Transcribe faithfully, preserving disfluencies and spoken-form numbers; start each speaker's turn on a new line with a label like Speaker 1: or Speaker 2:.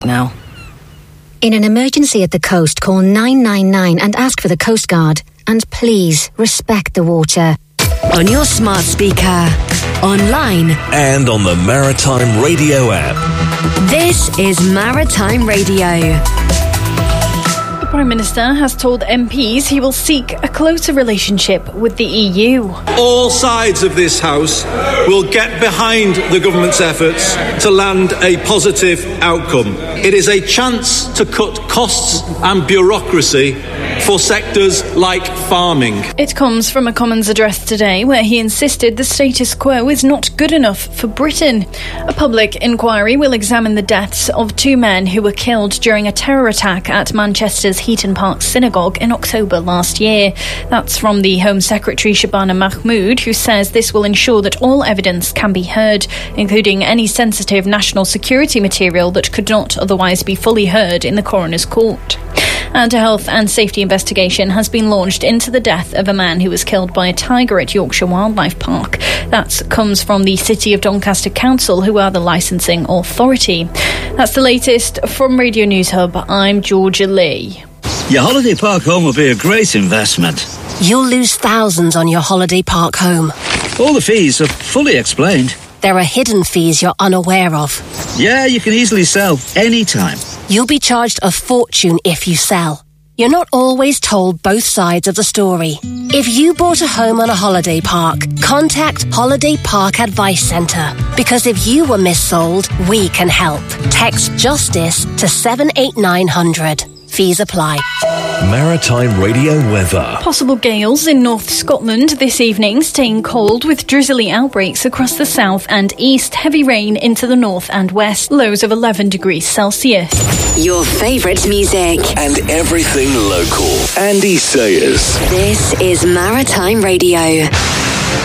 Speaker 1: now. In an emergency at the coast, call nine nine nine and ask for the Coast Guard. And please, respect the water.
Speaker 2: On your smart speaker, online,
Speaker 3: and on the Maritime Radio app.
Speaker 2: This is Maritime Radio.
Speaker 4: The Prime Minister has told M Ps he will seek a closer relationship with the E U.
Speaker 5: All sides of this House will get behind the government's efforts to land a positive outcome. It is a chance to cut costs and bureaucracy for sectors like farming.
Speaker 4: It comes from a Commons address today where he insisted the status quo is not good enough for Britain. A public inquiry will examine the deaths of two men who were killed during a terror attack at Manchester's Heaton Park Synagogue in October last year. That's from the Home Secretary Shabana Mahmood, who says this will ensure that all evidence can be heard, including any sensitive national security material that could not otherwise be fully heard in the coroner's court. And a health and safety investigation has been launched into the death of a man who was killed by a tiger at Yorkshire Wildlife Park. That comes from the City of Doncaster Council, who are the licensing authority. That's the latest from Radio News Hub. I'm Georgia Lee.
Speaker 6: Your holiday park home will be a great investment.
Speaker 2: You'll lose thousands on your holiday park home.
Speaker 6: All the fees are fully explained.
Speaker 2: There are hidden fees you're unaware of.
Speaker 6: Yeah, you can easily sell anytime.
Speaker 2: You'll be charged a fortune if you sell. You're not always told both sides of the story. If you bought a home on a holiday park, contact Holiday Park Advice Centre. Because if you were missold, we can help. Text JUSTICE to seven eight nine hundred. Fees apply.
Speaker 3: Maritime Radio weather.
Speaker 4: Possible gales in North Scotland this evening, staying cold with drizzly outbreaks across the south and east. Heavy rain into the north and west. Lows of eleven degrees Celsius.
Speaker 2: Your favourite music.
Speaker 3: And everything local. Andy Sayers.
Speaker 2: This is Maritime Radio.